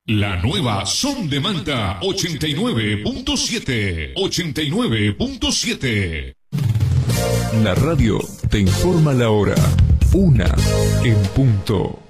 La nueva Son de Manta 89.7. 89.7. La radio te informa la hora. 1 en punto.